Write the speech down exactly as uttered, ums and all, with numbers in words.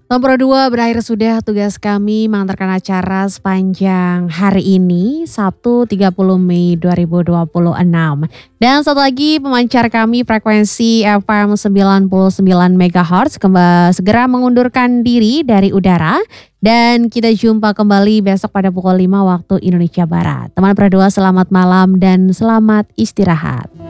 Nomor dua, berakhir sudah tugas kami mengantarkan acara sepanjang hari ini, Sabtu tiga puluh Mei dua ribu dua puluh enam. Dan satu lagi pemancar kami frekuensi F M sembilan puluh sembilan megahertz kembali segera mengundurkan diri dari udara dan kita jumpa kembali besok pada pukul lima waktu Indonesia Barat. Teman berdua selamat malam dan selamat istirahat.